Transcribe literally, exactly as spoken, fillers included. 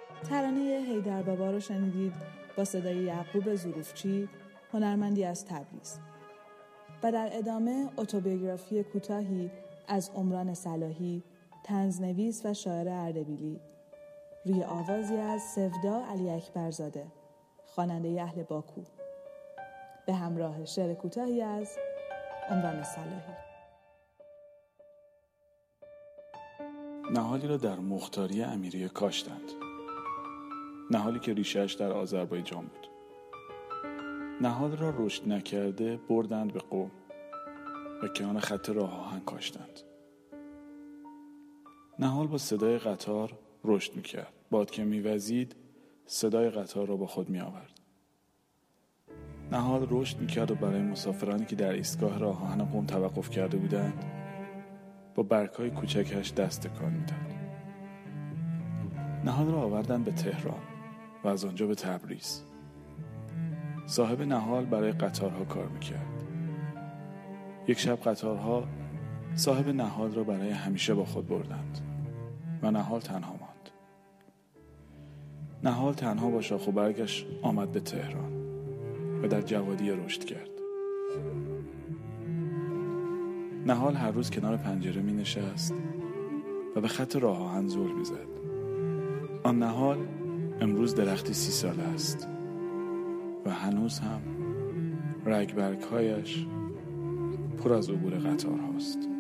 ترانه حیدر بابا رو شنیدید با صدای یعقوب ظروفچی، هنرمندی از تبریز. و در ادامه اتوبیوگرافی کوتاهی از عمران صلاحی، طنزنویس و شاعر اردبیلی، روی آوازی از سودا علی اکبرزاده، خواننده اهل باکو، به همراه شعر کوتاهی از عمران صلاحی. نهالی را در مختاری امیریه کاشتند. نهالی که ریشه‌اش در آذربایجان بود. نهال را رشد نکرده بردند به قم و کنار خط راه آهن کاشتند. نهال با صدای قطار رشد میکرد. باد که میوزید صدای قطار را با خود میآورد. نهال رشد میکرد و برای مسافرانی که در ایستگاه راه آهن قم توقف کرده بودند با برگ‌های کوچکش دست تکان میداد. نهال را آوردند به تهران و از آنجا به تبریز. صاحب نهال برای قطارها کار میکرد. یک شب قطارها صاحب نهال را برای همیشه با خود بردند و نهال تنها ماند. نهال تنها با شاخ و برگش آمد به تهران و در جوادیه رشد کرد. نهال هر روز کنار پنجره می نشست و به خط راه آهن زل می زد. آن نهال امروز درختی سی ساله است و هنوز هم رگبرگ‌هایش پر از عبور قطار هاست.